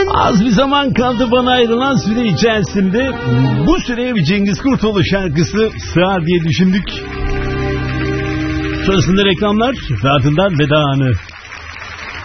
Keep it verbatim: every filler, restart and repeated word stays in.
Az bir zaman kaldı bana ayrılan süre içerisinde. Bu süreye bir Cengiz Kurtoğlu şarkısı sığar diye düşündük. Sonrasında reklamlar ve ardından veda anı.